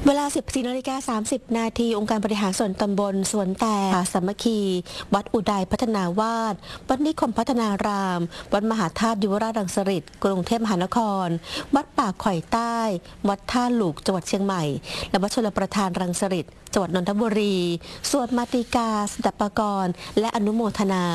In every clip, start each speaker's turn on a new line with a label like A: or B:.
A: เวลา 14:30 น.องค์การบริหารส่วนตำบลสวนแตกสามัคคีวัดอุดัยพัฒนาวาสวัดนิคมพัฒนารามวัดมหาธาตุยุวราชรังสฤษฎ์กรุงเทพมหานครวัดป่าข่อยใต้วัดท่าหลูกจังหวัดเชียงใหม่และวัดชลประทานรังสฤษฎ์จังหวัดนนทบุรีสวดมาติกาสดับปกรณ์และอนุโมทนา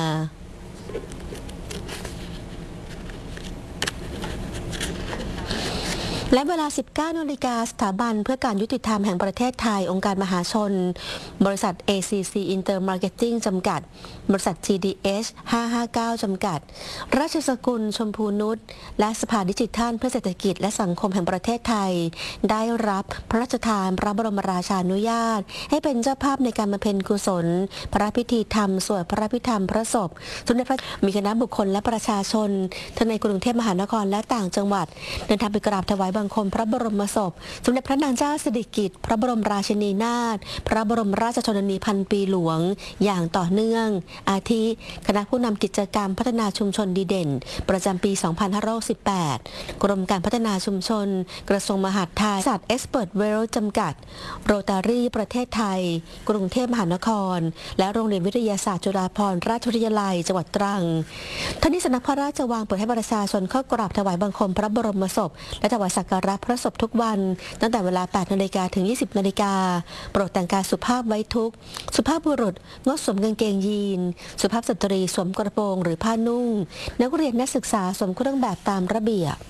A: และเวลา 19 น.สถาบันเพื่อการยุติธรรมแห่งประเทศไทยองค์การมหาชนบริษัท ACC Intermarketing จำกัดบริษัท GDH 559 จำกัดราชสกุลชมพูนุชและสภาดิจิทัลเพื่อเศรษฐกิจและสังคมแห่งประเทศไทยได้รับพระราชทานพระบรมราชานุญาตให้เป็นเจ้าภาพในการบำเพ็ญกุศลพระพิธีธรรมสวดพระพิธรรมพระศพสมเด็จพระมีคณะบุคคลและประชาชนทั้งในกรุงเทพมหานครและต่างจังหวัดเดินทางไปกราบถวายบังคมพระบรมศพสมเด็จพระนางเจ้าสิริกิติ์พระบรมราชินีนาถพระบรมราชชนนีพันปีหลวงอย่างต่อเนื่องอาทิคณะผู้นำกิจกรรมพัฒนาชุมชนดีเด่นประจำปี 2518 กรมการพัฒนาชุมชนกระทรวงมหาดไทยบริษัทเอ็กซ์เพิร์ตเวลจำกัดโรตารี่ประเทศไทยกรุงเทพมหานครและโรงเรียนวิทยาศาสตร์จุฬาภรณราชวิทยาลัยจังหวัดตรังท่านนี้สำนักพระราชวังเปิดให้ประชาชนเข้ากราบถวายบังคมพระบรมศพและถวายสักการะพระศพทุกวันตั้งแต่เวลา 8 นาฬิกาถึง 20 นาฬิกาโปรดแต่งกายสุภาพไว้ทุกข์สุภาพบุรุษงดสวมกางเกงยีนสุภาพสตรีสวมกระโปรงหรือผ้านุ่งนักเรียนนักศึกษาสวมเครื่องแบบตามระเบียบ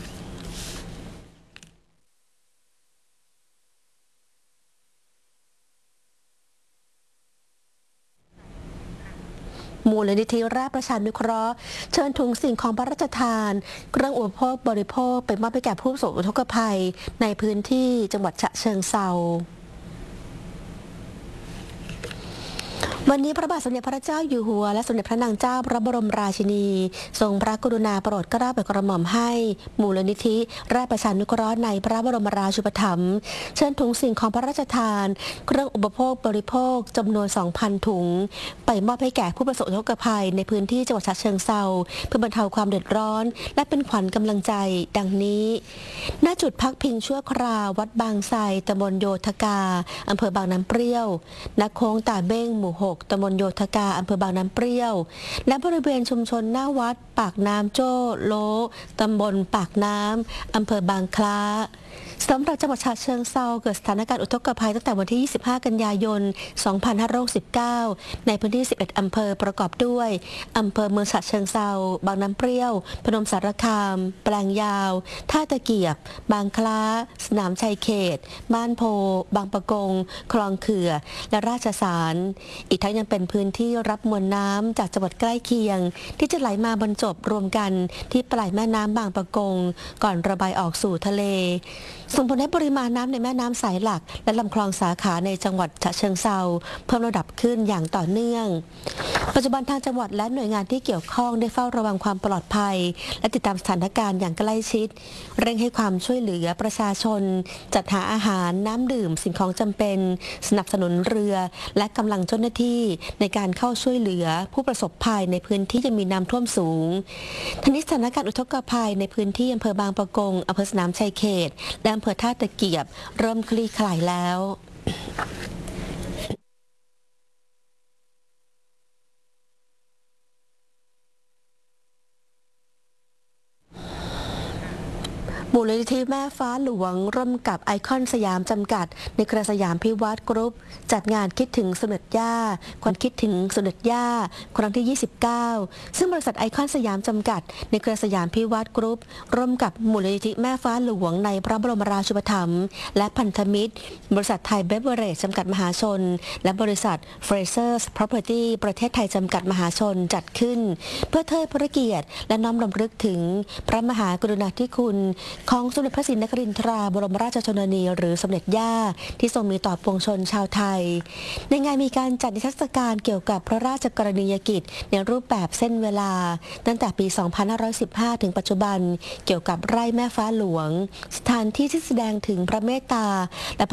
A: มูลนิธิราชประชานุเคราะห์เชิญถุงสิ่งของพระราชทานเครื่องอุปโภคบริโภคไปมอบให้แก่ผู้ประสบอุทกภัยในพื้นที่จังหวัดฉะเชิงเทราวันนี้พระบาทสมเด็จพระเจ้าอยู่หัวและสมเด็จพระนางเจ้าพระบรมราชินีทรงพระกรุณาโปรดเกล้าโปรดกระหม่อมให้มูลนิธิราชประชานุเคราะห์ในพระบรมราชูปถัมภ์เชิญถุงสิ่งของพระราชทานเครื่องอุปโภคบริโภคจำนวน 2,000 ถุงไปมอบให้แก่ผู้ประสบอุทกภัยในพื้นที่จังหวัดฉะเชิงเทราเพื่อบรรเทาความเดือดร้อนและเป็นขวัญกำลังใจดังนี้ณจุดพักพิงชั่วคราววัดบางไทรตำบลโยธกาอำเภอบางน้ำเปรี้ยวณโค้งตาเบ้งหมู่6ตำบลโยธกาอำเภอบางน้ำเปรี้ยวและบริเวณชุมชนหน้าวัดปากน้ำโจ้โลตำบลปากน้ำอำเภอบางคล้าสำหรับจังหวัดฉะเชิงเทราเกิดสถานการณ์อุทกภัยตั้งแต่วันที่ 25 กันยายน 2519 ในพื้นที่ 11 อำเภอประกอบด้วยอำเภอเมืองฉะเชิงเทราบางน้ำเปรี้ยวพนมสารคามแปลงยาวท่าตะเกียบบางคล้าสนามชัยเขตบ้านโพบางปะกงคลองเขื่อและราชสารอีกทั้งยังเป็นพื้นที่รับมวลน้ำจากจังหวัดใกล้เคียงที่จะไหลมาบรรจบรวมกันที่ปลายแม่น้ำบางปะกงก่อนระบายออกสู่ทะเลส่งผลให้ปริมาณน้ำในแม่น้ำสายหลักและลำคลองสาขาในจังหวัดฉะเชิงเทราเพิ่มระดับขึ้นอย่างต่อเนื่องปัจจุบันทางจังหวัดและหน่วยงานที่เกี่ยวข้องได้เฝ้าระวังความปลอดภัยและติดตามสถานการณ์อย่างใกล้ชิดเร่งให้ความช่วยเหลือประชาชนจัดหาอาหารน้ำดื่มสิ่งของจำเป็นสนับสนุนเรือและกำลังเจ้าหน้าที่ในการเข้าช่วยเหลือผู้ประสบภัยในพื้นที่ยังมีน้ำท่วมสูงทางนี้สถานการณ์อุทกภัยในพื้นที่อำเภอบางปะกงอำเภอสนามชัยเขตและอำเภอท่าตะเกียบเริ่มคลี่คลายแล้วมูลนิธิแม่ฟ้าหลวงร่วมกับไอคอนสยามจำกัดในเครือสยามพิวัตรกรุ๊ปจัดงานคิดถึงสมเด็จย่าความคิดถึงสมเด็จย่าครั้งที่ 29 ซึ่งบริษัทไอคอนสยามจำกัดในเครือสยามพิวัตรกรุ๊ปร่วมกับมูลนิธิแม่ฟ้าหลวงในพระบรมราชูปถัมภ์และพันธมิตรบริษัทไทยเบเวอเรจจำกัดมหาชนและบริษัทเฟรเซอร์ส Property ประเทศไทยจำกัดมหาชนจัดขึ้นเพื่อเทิดพระเกียรติและน้อมรำลึกถึงพระมหากรุณาธิคุณของสมเด็จพระศรีนครินทราบรมราชชนนีหรือสมเด็จย่าที่ทรงมีต่อปวงชนชาวไทยในงานมีการจัดนิทรรศการเกี่ยวกับพระราชกรณียกิจในรูปแบบเส้นเวลาตั้งแต่ปี 2515 ถึงปัจจุบันเกี่ยวกับไร่แม่ฟ้าหลวงสถานที่ที่แสดงถึงพระเมตตาและ